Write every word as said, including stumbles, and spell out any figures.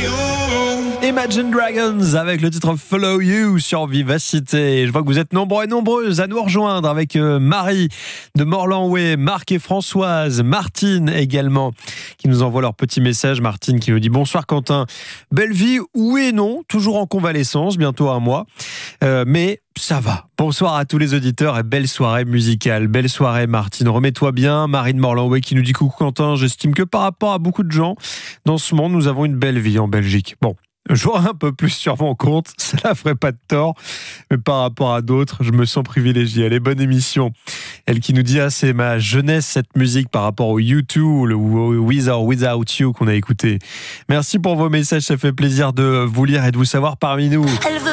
Imagine Dragons avec le titre Follow You sur Vivacité. Je vois que vous êtes nombreux et nombreuses à nous rejoindre avec euh, Marie de Morlanway, Marc et Françoise, Martine également qui nous envoie leur petit message. Martine qui nous dit bonsoir Quentin. Belle vie, oui et non, toujours en convalescence, bientôt un mois, euh, mais ça va. Bonsoir à tous les auditeurs et belle soirée musicale. Belle soirée Martine, remets-toi bien. Marine Morlanway qui nous dit coucou Quentin, j'estime que par rapport à beaucoup de gens dans ce monde, nous avons une belle vie en Belgique. Bon, j'aurais un peu plus sur mon compte, ça la ferait pas de tort, mais par rapport à d'autres, je me sens privilégié. Allez, bonne émission. Elle qui nous dit, ah, c'est ma jeunesse cette musique par rapport au U deux ou au With or Without You qu'on a écouté. Merci pour vos messages, ça fait plaisir de vous lire et de vous savoir parmi nous.